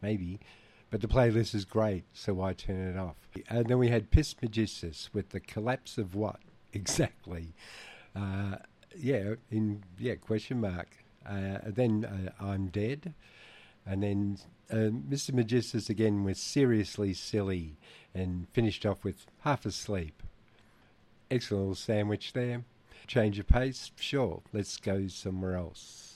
maybe. But the playlist is great, so why turn it off? And then we had Pis Magistus with The Collapse of What? Exactly. Question mark. Then I'm Dead. And then Mr. Magistus again was Seriously Silly and finished off with Half Asleep. Excellent little sandwich there. Change of pace? Sure, let's go somewhere else.